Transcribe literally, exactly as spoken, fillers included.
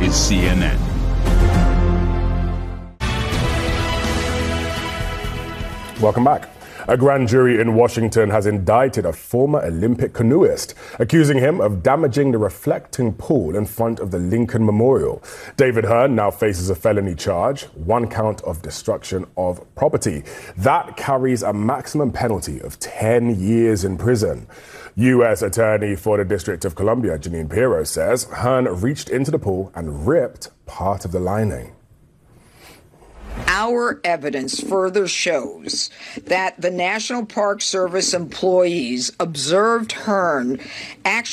is C N N. Welcome back. A grand jury in Washington has indicted a former Olympic canoeist, accusing him of damaging the reflecting pool in front of the Lincoln Memorial. David Hearn now faces a felony charge, one count of destruction of property. That carries a maximum penalty of ten years in prison. U S Attorney for the District of Columbia, Jeanine Pirro, says Hearn reached into the pool and ripped part of the lining. Our evidence further shows that the National Park Service employees observed Hearn actually